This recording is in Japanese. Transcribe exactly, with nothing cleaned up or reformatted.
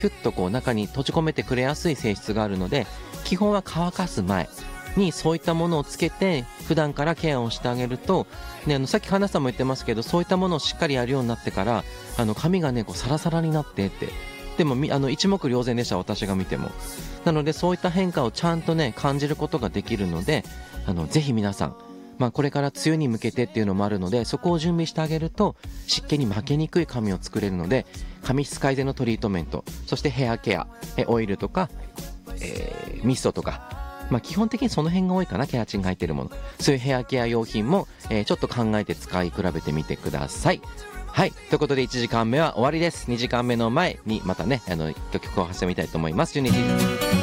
ピュッとこう中に閉じ込めてくれやすい性質があるので、基本は乾かす前にそういったものをつけて普段からケアをしてあげると、ね、あのさっき花さんも言ってますけど、そういったものをしっかりやるようになってから、あの髪がねこうサラサラになってって、でもみあの一目瞭然でした、私が見ても。なのでそういった変化をちゃんとね感じることができるので、あのぜひ皆さん、まあ、これから梅雨に向けてっていうのもあるので、そこを準備してあげると湿気に負けにくい髪を作れるので、髪質改善のトリートメント、そしてヘアケア、えオイルとか、えーミストとか、まあ、基本的にその辺が多いかな、ケアチンが入ってるもの。そういうヘアケア用品も、えーちょっと考えて使い比べてみてください。はい、ということでいちじかんめは終わりです。にじかんめの前にまたね、あの曲を挟みたいと思います。じゅうにじ